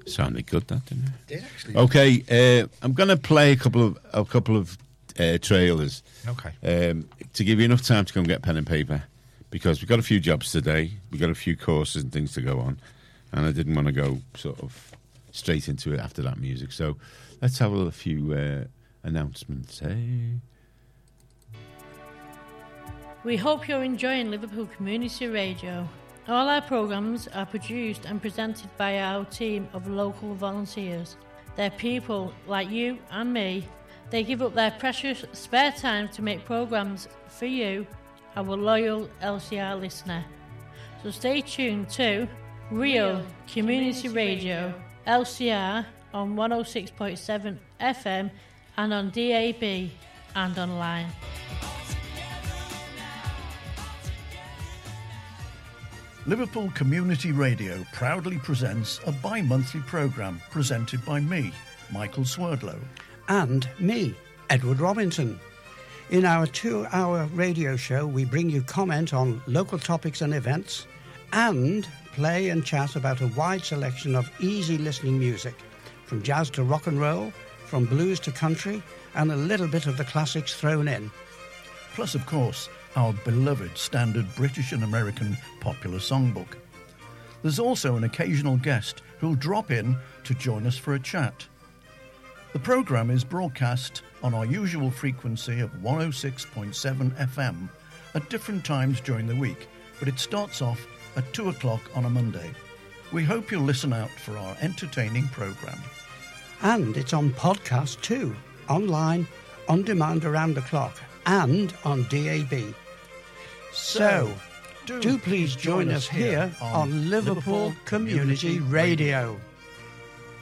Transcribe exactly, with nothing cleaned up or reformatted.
Sounded good, that, didn't it? Did actually. Okay, uh, I'm going to play a couple of a couple of uh, trailers. Okay. Um, to give you enough time to go and get pen and paper, because we've got a few jobs today, we've got a few courses and things to go on, and I didn't want to go sort of straight into it after that music. So let's have a few uh, announcements. Hey. We hope you're enjoying Liverpool Community Radio. All our programmes are produced and presented by our team of local volunteers. They're people like you and me. They give up their precious spare time to make programmes for you, our loyal L C R listener. So stay tuned to Real Community Radio, L C R on one oh six point seven F M and on D A B and online. Liverpool Community Radio proudly presents a bi-monthly programme presented by me, Michael Swerdlow. And me, Edward Robinson. In our two-hour radio show, we bring you comment on local topics and events and play and chat about a wide selection of easy listening music, from jazz to rock and roll, from blues to country, and a little bit of the classics thrown in. Plus, of course, our beloved standard British and American popular songbook. There's also an occasional guest who'll drop in to join us for a chat. The programme is broadcast on our usual frequency of one oh six point seven F M at different times during the week, but it starts off at two o'clock on a Monday. We hope you'll listen out for our entertaining programme. And it's on podcast too, online, on demand around the clock, and on D A B. So, do, do please join us here on Liverpool Community Radio.